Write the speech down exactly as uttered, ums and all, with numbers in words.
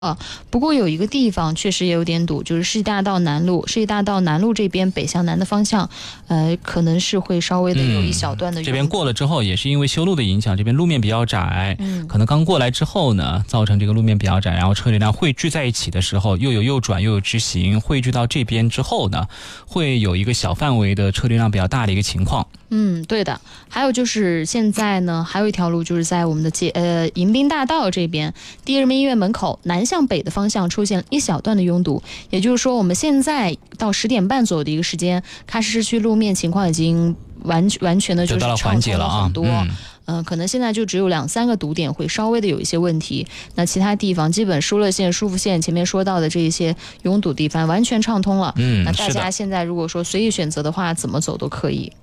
啊，不过有一个地方确实也有点堵，就是世纪大道南路，世纪大道南路这边北向南的方向，呃，可能是会稍微的有一小段的、嗯。 这边过了之后，也是因为修路的影响，这边路面比较窄，嗯，可能刚过来之后呢，造成这个路面比较窄，然后车流量汇聚在一起的时候，又有右转又有直行，汇聚到这边之后呢，会有一个小范围的车流量比较大的一个情况。 嗯，对的。还有就是现在呢，还有一条路就是在我们的街呃迎宾大道这边，第一人民医院门口南向北的方向出现一小段的拥堵，也就是说我们现在到十点半左右的一个时间，喀什市区路面情况已经完完全的就是畅通了很多。嗯呃，可能现在就只有两三个堵点会稍微的有一些问题，那其他地方基本疏勒线、疏福线前面说到的这一些拥堵地方完全畅通了。嗯，那大家现在如果说随意选择的话，怎么走都可以。